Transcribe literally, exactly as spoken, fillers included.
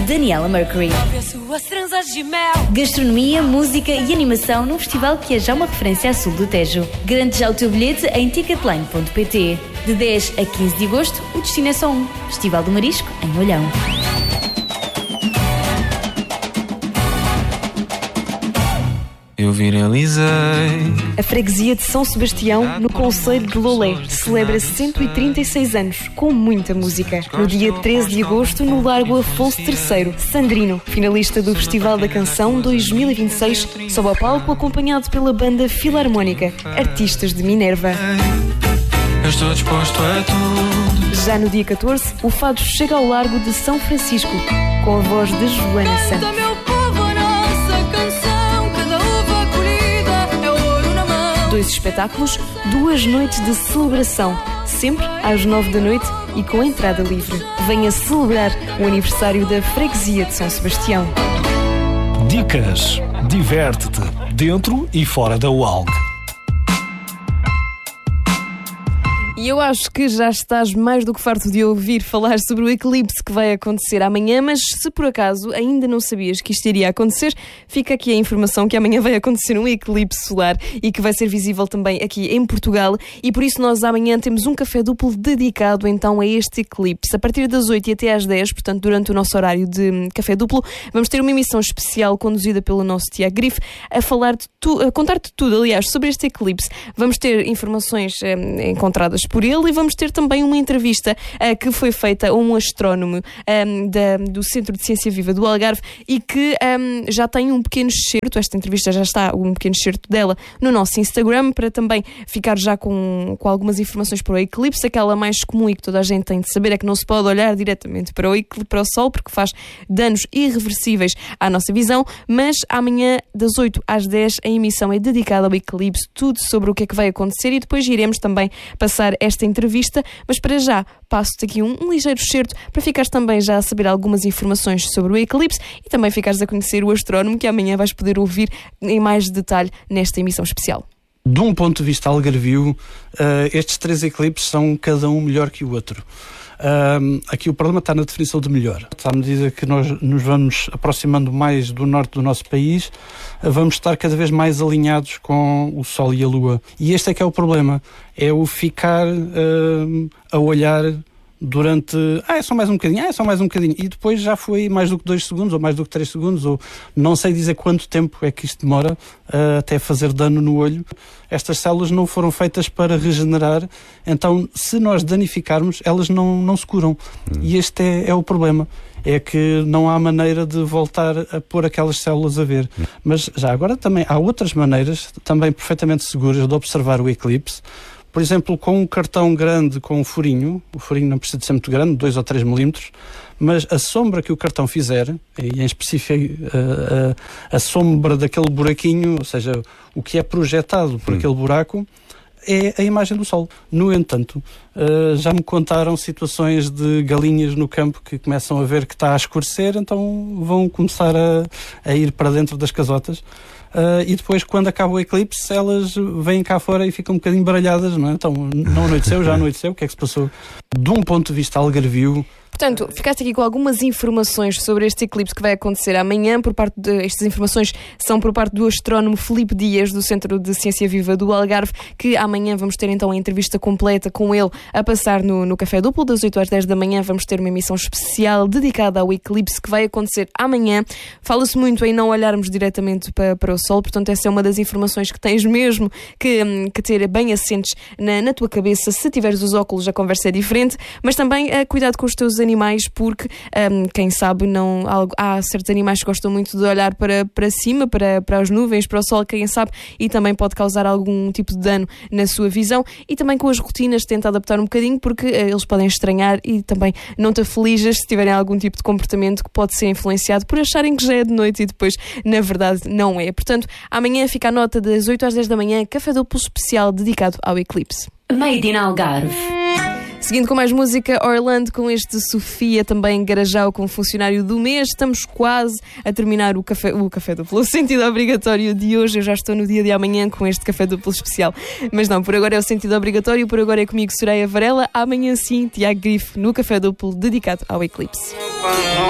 Daniela Mercury. Gastronomia, música e animação num festival que é já uma referência a sul do Tejo. Garante já o teu bilhete em ticketline ponto pt. De dez a quinze de agosto, o destino é só um. Festival do Marisco, em Olhão. Eu viralizei. A freguesia de São Sebastião, no concelho de Lolé, celebra cento e trinta e seis anos, com muita música. No dia treze de agosto, no Largo Afonso terceiro, Sandrino, finalista do Festival da Canção dois mil e vinte e seis, sobe ao palco acompanhado pela banda Filarmónica, artistas de Minerva. Eu estou disposto a tudo. Já no dia catorze, o fado chega ao Largo de São Francisco, com a voz de Joana Santos. Dois espetáculos, duas noites de celebração, sempre às nove da noite e com entrada livre. Venha celebrar o aniversário da freguesia de São Sebastião. Dicas. Diverte-te, dentro e fora da U A L G. E eu acho que já estás mais do que farto de ouvir falar sobre o eclipse que vai acontecer amanhã, mas se por acaso ainda não sabias que isto iria acontecer, fica aqui a informação que amanhã vai acontecer um eclipse solar e que vai ser visível também aqui em Portugal, e por isso nós amanhã temos um café duplo dedicado então a este eclipse. A partir das oito e até às dez, portanto durante o nosso horário de café duplo, vamos ter uma emissão especial conduzida pelo nosso Tiago Grifo a falar de tu, a contar-te tudo, aliás, sobre este eclipse. Vamos ter informações eh, encontradas por ele e vamos ter também uma entrevista uh, que foi feita a um astrónomo um, da, do Centro de Ciência Viva do Algarve e que um, já tem um pequeno excerto, esta entrevista já está, um pequeno excerto dela no nosso Instagram, para também ficar já com, com algumas informações para o eclipse. Aquela mais comum e que toda a gente tem de saber é que não se pode olhar diretamente para o, eclipse, para o Sol, porque faz danos irreversíveis à nossa visão, mas amanhã das oito às dez a emissão é dedicada ao eclipse, tudo sobre o que é que vai acontecer, e depois iremos também passar esta entrevista, mas para já passo-te aqui um, um ligeiro excerto para ficares também já a saber algumas informações sobre o eclipse e também ficares a conhecer o astrónomo que amanhã vais poder ouvir em mais detalhe nesta emissão especial. De um ponto de vista algarvio, uh, estes três eclipses são cada um melhor que o outro. Uh, aqui o problema está na definição de melhor. À medida que nós nos vamos aproximando mais do norte do nosso país, uh, vamos estar cada vez mais alinhados com o Sol e a Lua. E este é que é o problema, é o ficar uh, a olhar durante, ah, é só mais um bocadinho, ah, é só mais um bocadinho, e depois já foi mais do que dois segundos, ou mais do que três segundos, ou não sei dizer quanto tempo é que isto demora uh, até fazer dano no olho. Estas células não foram feitas para regenerar, então se nós danificarmos, elas não, não se curam. Hum. E este é, é o problema, é que não há maneira de voltar a pôr aquelas células a ver. Hum. Mas já agora também há outras maneiras, também perfeitamente seguras, de observar o eclipse. Por exemplo, com um cartão grande com um furinho, o furinho não precisa de ser muito grande, dois ou três milímetros, mas a sombra que o cartão fizer, e em específico a, a, a sombra daquele buraquinho, ou seja, o que é projetado por hum. aquele buraco, é a imagem do Sol. No entanto, uh, já me contaram situações de galinhas no campo que começam a ver que está a escurecer, então vão começar a, a ir para dentro das casotas. Uh, e depois, quando acaba o eclipse, elas vêm cá fora e ficam um bocadinho baralhadas, não é? Então, não anoiteceu, já anoiteceu, o que é que se passou? De um ponto de vista algarvio, Portanto, ficaste aqui com algumas informações sobre este eclipse que vai acontecer amanhã. Por parte de, estas informações são por parte do astrónomo Filipe Dias, do Centro de Ciência Viva do Algarve, que amanhã vamos ter então a entrevista completa com ele a passar no, no Café Duplo, das oito às dez da manhã. Vamos ter uma emissão especial dedicada ao eclipse que vai acontecer amanhã. Fala-se muito em não olharmos diretamente para, para o Sol, portanto essa é uma das informações que tens mesmo que, que ter bem assentes na, na tua cabeça. Se tiveres os óculos, a conversa é diferente, mas também uh, cuidado com os teus animais, porque um, quem sabe não, há, há certos animais que gostam muito de olhar para, para cima, para, para as nuvens, para o Sol, quem sabe, e também pode causar algum tipo de dano na sua visão. E também com as rotinas tenta adaptar um bocadinho, porque uh, eles podem estranhar e também não te aflijas se tiverem algum tipo de comportamento que pode ser influenciado por acharem que já é de noite e depois na verdade não é. Portanto, amanhã fica a nota das oito às dez da manhã, Café Duplo especial dedicado ao eclipse. Made in Algarve. Seguindo com mais música, Orlando com este Sofia, também Garajal com funcionário do mês. Estamos quase a terminar o café, o café duplo, o sentido obrigatório de hoje. Eu já estou no dia de amanhã com este café duplo especial. Mas não, por agora é o sentido obrigatório, por agora é comigo, Soraya Varela. Amanhã sim, Tiago Grifo no café duplo dedicado ao eclipse.